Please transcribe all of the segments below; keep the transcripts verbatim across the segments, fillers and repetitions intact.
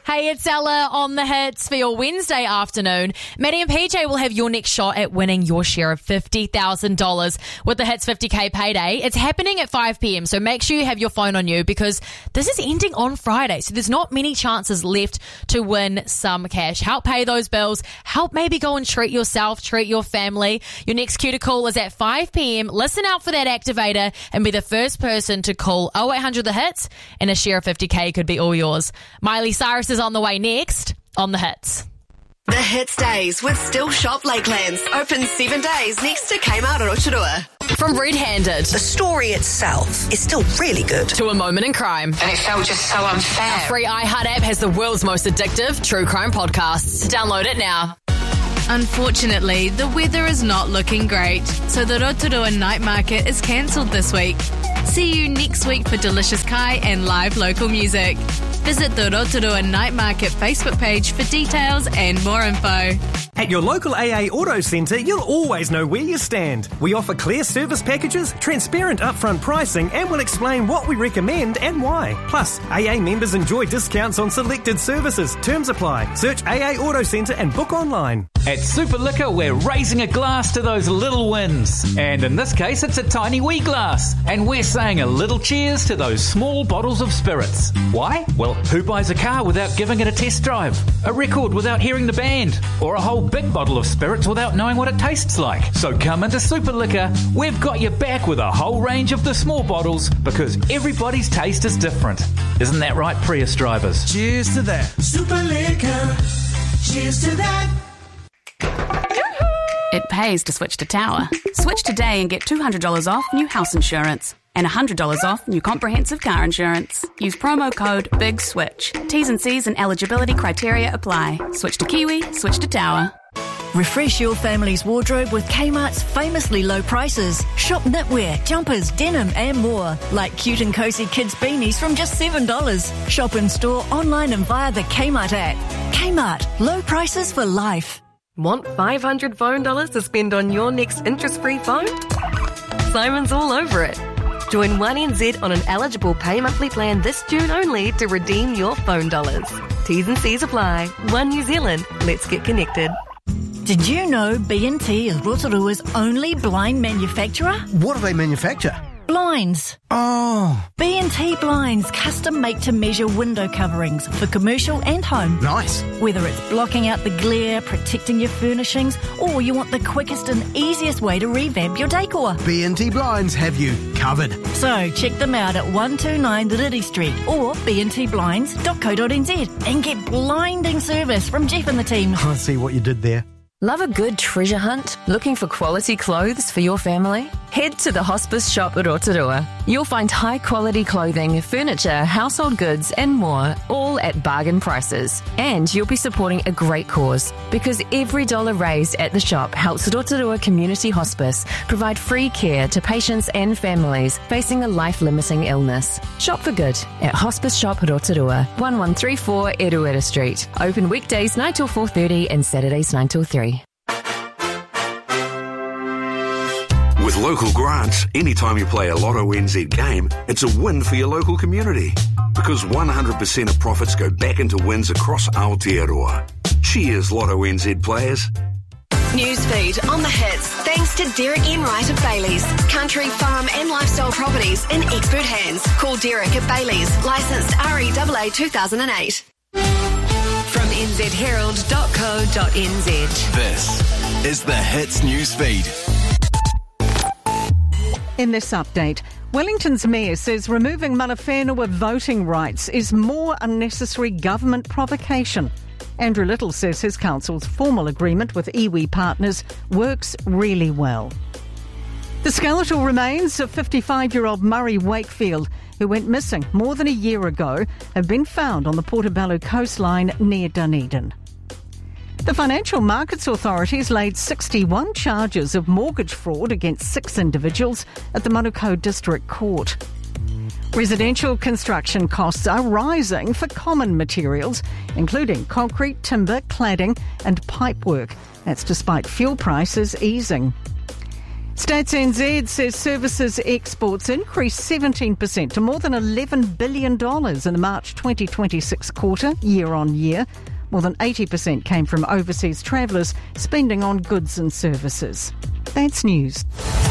Hey, it's Ella on the hits for your Wednesday afternoon. Maddie and P J will have your next shot at winning your share of fifty thousand dollars with the Hits fifty K payday. It's happening at five p.m, so make sure you have your phone on you because this is ending on Friday, so there's not many chances left to win some cash. Help pay those bills. Help maybe go and treat yourself, treat your family. Your next cue to call is at five p.m. Listen out for that activator and be the first person to call oh eight hundred the hits, and a share of fifty K could be all yours. Miley Cyrus is on the way next on the Hits. The Hits Days with Still Shop Lakelands. Open seven days next to Kmart Rotorua. From Red Handed. The story itself is still really good. To A Moment in Crime. And it felt just so unfair. Our free iHeart app has the world's most addictive true crime podcasts. Download it now. Unfortunately, the weather is not looking great, so the Rotorua Night Market is cancelled this week. See you next week for delicious kai and live local music. Visit the Rotorua Night Market Facebook page for details and more info. At your local A A Auto Centre, you'll always know where you stand. We offer clear service packages, transparent upfront pricing, and will explain what we recommend and why. Plus, A A members enjoy discounts on selected services. Terms apply. Search A A Auto Centre and book online. At Super Liquor, we're raising a glass to those little wins. And in this case, it's a tiny wee glass. And we're saying a little cheers to those small bottles of spirits. Why? Well, who buys a car without giving it a test drive? A record without hearing the band? Or a whole big bottle of spirits without knowing what it tastes like? So come into Super Liquor. We've got your back with a whole range of the small bottles because everybody's taste is different. Isn't that right, Prius drivers? Cheers to that. Super Liquor. Cheers to that. It pays to switch to Tower. Switch today and get two hundred dollars off new house insurance and one hundred dollars off new comprehensive car insurance. Use promo code BIGSWITCH. T's and C's and eligibility criteria apply. Switch to Kiwi, switch to Tower. Refresh your family's wardrobe with Kmart's famously low prices. Shop knitwear, jumpers, denim and more. Like cute and cozy kids beanies from just seven dollars. Shop in store, online and via the Kmart app. Kmart, low prices for life. Want five hundred phone dollars to spend on your next interest-free phone? Simon's all over it. Join one N Z on an eligible pay monthly plan this June only to redeem your phone dollars. T's and C's apply. One New Zealand. Let's get connected. Did you know B and T is Rotorua's only blind manufacturer? What do they manufacture? Blinds. Oh. B and T Blinds, custom make-to-measure window coverings for commercial and home. Nice. Whether it's blocking out the glare, protecting your furnishings, or you want the quickest and easiest way to revamp your decor. B and T Blinds have you covered. So check them out at one two nine Liriri Street or b n t blinds dot co dot n z and get blinding service from Jeff and the team. I see what you did there. Love a good treasure hunt? Looking for quality clothes for your family? Head to the Hospice Shop at Rotorua. You'll find high-quality clothing, furniture, household goods and more, all at bargain prices. And you'll be supporting a great cause because every dollar raised at the shop helps Rotorua Community Hospice provide free care to patients and families facing a life-limiting illness. Shop for good at Hospice Shop Rotorua, one one three four Eruera Street. Open weekdays nine till four thirty and Saturdays nine till three. With local grants, anytime you play a Lotto N Z game, it's a win for your local community. Because one hundred percent of profits go back into wins across Aotearoa. Cheers, Lotto N Z players. Newsfeed on the hits, thanks to Derek Enright of Bailey's. Country, farm and lifestyle properties in expert hands. Call Derek at Bailey's, licensed R E A A two thousand eight. From n z herald dot co dot n z. This is the Hits Newsfeed. In this update, Wellington's mayor says removing mana whenua voting rights is more unnecessary government provocation. Andrew Little says his council's formal agreement with iwi partners works really well. The skeletal remains of fifty-five-year-old Murray Wakefield, who went missing more than a year ago, have been found on the Portobello coastline near Dunedin. The Financial Markets Authorities laid sixty-one charges of mortgage fraud against six individuals at the Manukau District Court. Residential construction costs are rising for common materials, including concrete, timber, cladding and pipework. That's despite fuel prices easing. Stats N Z says services exports increased seventeen percent to more than eleven billion dollars in the March twenty twenty-six quarter, year on year. More than eighty percent came from overseas travellers spending on goods and services. That's news.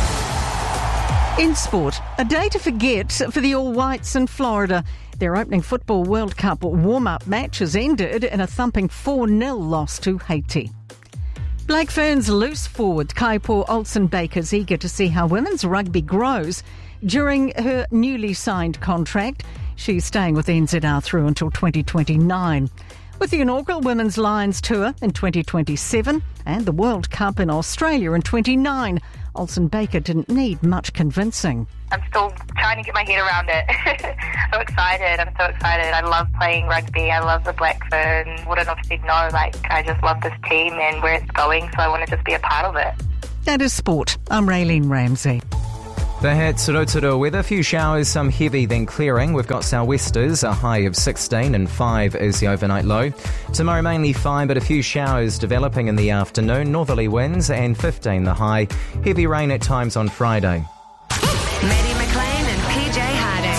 In sport, a day to forget for the All Whites in Florida. Their opening Football World Cup warm-up match has ended in a thumping four nil loss to Haiti. Blake Fern's loose forward Kaipo Olsen-Baker's eager to see how women's rugby grows during her newly signed contract. She's staying with N Z R through until twenty twenty-nine. With the inaugural Women's Lions Tour in twenty twenty-seven and the World Cup in Australia in twenty-nine, Olsen-Baker didn't need much convincing. I'm still trying to get my head around it. So excited. I'm so excited. I love playing rugby. I love the Black Fern. Wouldn't have said no. Like, I just love this team and where it's going, so I want to just be a part of it. That is sport. I'm Raylene Ramsey. The Hits Rotorua weather, a few showers, some heavy then clearing. We've got sou'westers, a high of sixteen and five is the overnight low. Tomorrow mainly fine, but a few showers developing in the afternoon. Northerly winds and fifteen the high. Heavy rain at times on Friday. Maddie McLean and P J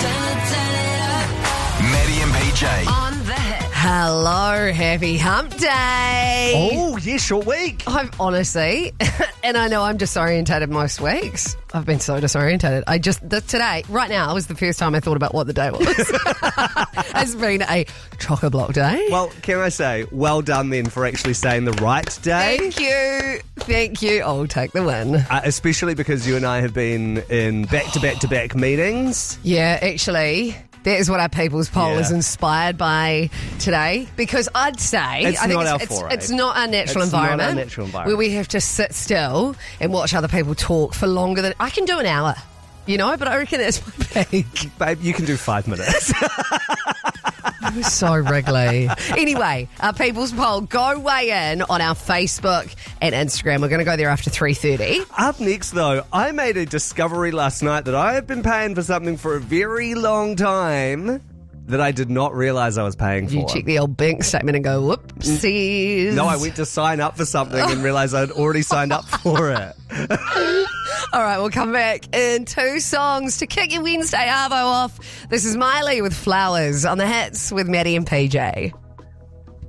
Harding. Maddie and P J. On the Hit. Hello, happy hump day. Oh, yeah, short week. I've honestly, and I know I'm disorientated most weeks. I've been so disorientated. I just, the, today, right now, was the first time I thought about what the day was. It's been a chock-a-block day. Well, can I say, well done then for actually saying the right day. Thank you. Thank you. I'll take the win. Uh, especially because you and I have been in back-to-back-to-back meetings. Yeah, actually, that is what our People's Poll Yeah. is inspired by today. Because I'd say... It's I think not it's, our it's, foray. it's not our natural It's not our environment. natural environment. Where we have to sit still and watch other people talk for longer than... I can do an hour, you know, but I reckon that's my peak. Babe, you can do five minutes. You're so wriggly. Anyway, our People's Poll, go weigh in on our Facebook and Instagram. We're going to go there after three thirty. Up next, though, I made a discovery last night that I have been paying for something for a very long time that I did not realise I was paying for. You check the old bank statement and go, whoopsies. No, I went to sign up for something and realised I'd already signed up for it. All right, we'll come back in two songs to kick your Wednesday arvo off. This is Miley with Flowers on the Hits with Maddie and P J.